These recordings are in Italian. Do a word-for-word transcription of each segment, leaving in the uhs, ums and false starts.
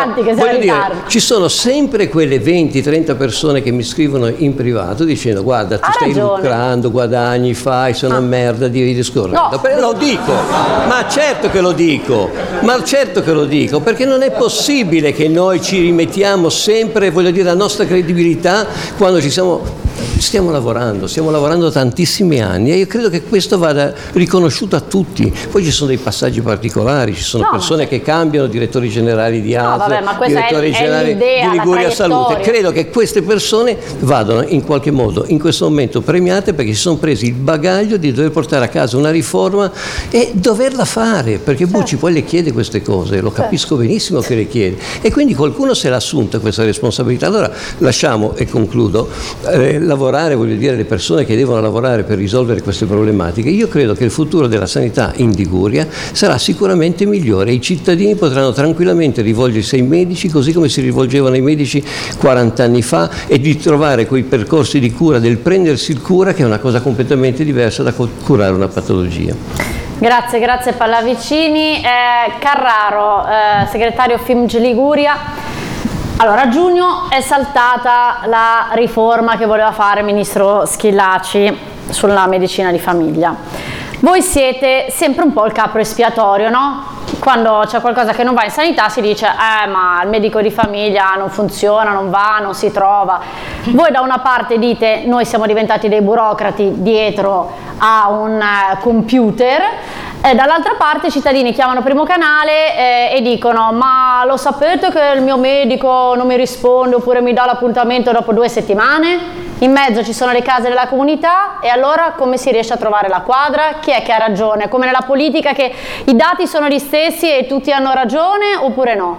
avanti che siamo in ritardo. Ci sono sempre quelle venti trenta persone che mi scrivono in privato dicendo guarda, ti stai lucrando, guadagni, fai, sono ah. merda, di discorrendo. No. Lo dico, ma certo che lo dico, ma certo che lo dico, perché non è possibile che noi ci rimettiamo sempre, voglio dire, la nostra credibilità quando ci siamo... Stiamo lavorando, stiamo lavorando tantissimi anni e io credo che questo vada riconosciuto a tutti. Poi ci sono dei passaggi particolari, ci sono no, persone che cambiano, direttori generali di A S L, no, vabbè, ma direttori è, generali è di Liguria Salute. Credo che queste persone vadano in qualche modo in questo momento premiate perché si sono presi il bagaglio di dover portare a casa una riforma e doverla fare, perché certo. Bucci poi le chiede queste cose, lo capisco certo. benissimo che le chiede e quindi qualcuno se l'ha assunta questa responsabilità. Allora lasciamo, e concludo, eh, lavorare, voglio dire, le persone che devono lavorare per risolvere queste problematiche. Io credo che il futuro della sanità in Liguria sarà sicuramente migliore. I cittadini potranno tranquillamente rivolgersi ai medici così come si rivolgevano ai medici quaranta anni fa e di trovare quei percorsi di cura, del prendersi il cura, che è una cosa completamente diversa da curare una patologia. Grazie, grazie Pallavicini. Eh, Carraro, eh, segretario F I M G Liguria. Allora, a giugno è saltata la riforma che voleva fare il ministro Schillaci sulla medicina di famiglia. Voi siete sempre un po' il capro espiatorio, no? Quando c'è qualcosa che non va in sanità si dice eh ma il medico di famiglia non funziona, non va, non si trova. Voi da una parte dite noi siamo diventati dei burocrati dietro a un uh, computer, e dall'altra parte i cittadini chiamano Primo Canale eh, e dicono ma lo sapete che il mio medico non mi risponde oppure mi dà l'appuntamento dopo due settimane? In mezzo ci sono le case della comunità e allora come si riesce a trovare la quadra? Chi è che ha ragione? Come nella politica che i dati sono gli stessi e tutti hanno ragione oppure no?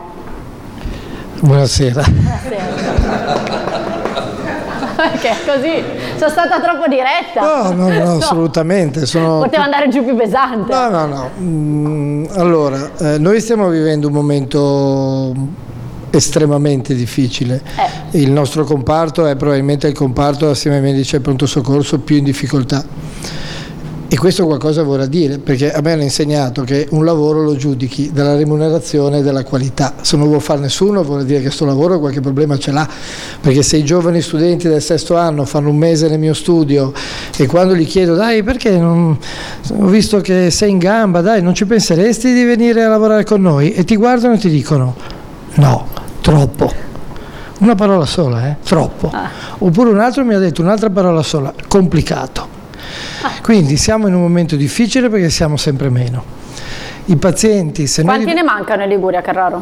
Buonasera. Buonasera. Perché così sono stata troppo diretta? No, no, no, no. Assolutamente. Sono... Poteva andare giù più pesante. No, no, no. Mm, allora, eh, noi stiamo vivendo un momento estremamente difficile. Eh. Il nostro comparto è probabilmente il comparto assieme ai medici al pronto soccorso più in difficoltà. E questo qualcosa vorrà dire, perché a me hanno insegnato che un lavoro lo giudichi dalla remunerazione e dalla qualità. Se non vuol fare nessuno vuol dire che questo lavoro qualche problema ce l'ha, perché se i giovani studenti del sesto anno fanno un mese nel mio studio e quando gli chiedo dai perché non, ho visto che sei in gamba, dai non ci penseresti di venire a lavorare con noi, e ti guardano e ti dicono no, troppo. Una parola sola, eh? Troppo. Ah. Oppure un altro mi ha detto un'altra parola sola, complicato. Quindi siamo in un momento difficile perché siamo sempre meno. I pazienti, se quanti noi... ne mancano in Liguria, Carraro?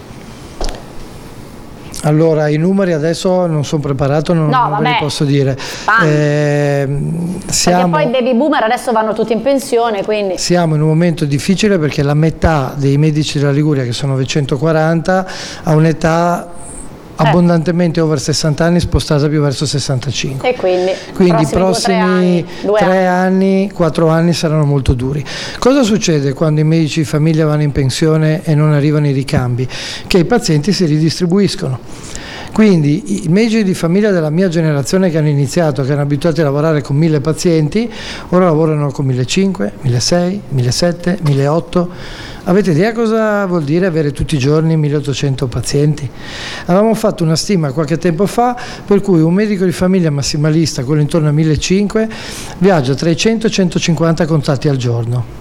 Allora, i numeri adesso non sono preparato, non, no, non vabbè, ve li posso dire. Eh, siamo, perché poi i baby boomer adesso vanno tutti in pensione, quindi... Siamo in un momento difficile perché la metà dei medici della Liguria, che sono novecentoquaranta, ha un'età abbondantemente over sessanta anni, spostata più verso sessantacinque. E quindi, quindi i prossimi tre anni, quattro anni saranno molto duri. Cosa succede quando i medici di famiglia vanno in pensione e non arrivano i ricambi? Che i pazienti si ridistribuiscono. Quindi i medici di famiglia della mia generazione che hanno iniziato, che erano abituati a lavorare con mille pazienti, ora lavorano con millecinquecento, milleseicento, millesettecento, milleottocento. Avete idea cosa vuol dire avere tutti i giorni milleottocento pazienti? Avevamo fatto una stima qualche tempo fa per cui un medico di famiglia massimalista, quello intorno a millecinquecento, viaggia tra i cento e i centocinquanta contatti al giorno.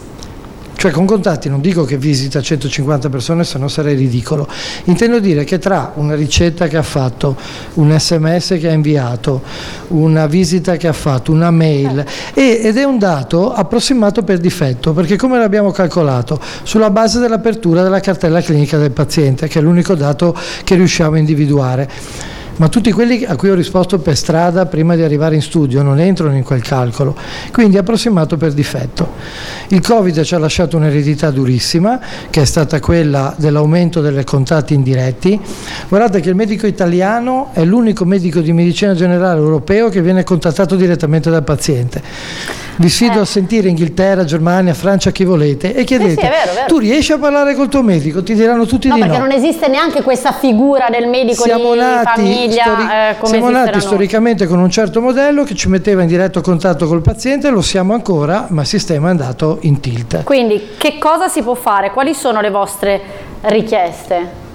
Cioè con contatti non dico che visita centocinquanta persone, se no sarei ridicolo. Intendo dire che tra una ricetta che ha fatto, un sms che ha inviato, una visita che ha fatto, una mail, e, ed è un dato approssimato per difetto, perché come l'abbiamo calcolato? Sulla base dell'apertura della cartella clinica del paziente, che è l'unico dato che riusciamo a individuare. Ma tutti quelli a cui ho risposto per strada prima di arrivare in studio non entrano in quel calcolo, quindi approssimato per difetto. Il Covid ci ha lasciato un'eredità durissima, che è stata quella dell'aumento dei contatti indiretti. Guardate che il medico italiano è l'unico medico di medicina generale europeo che viene contattato direttamente dal paziente. Vi sfido eh. a sentire Inghilterra, Germania, Francia, chi volete, e chiedete, sì, sì, è vero, è vero. Tu riesci a parlare col tuo medico? Ti diranno tutti no, di no. No, perché non esiste neanche questa figura del medico siamo di nati famiglia. Stori- eh, come siamo nati storicamente con un certo modello che ci metteva in diretto contatto col paziente, lo siamo ancora, ma il sistema è andato in tilt. Quindi che cosa si può fare? Quali sono le vostre richieste?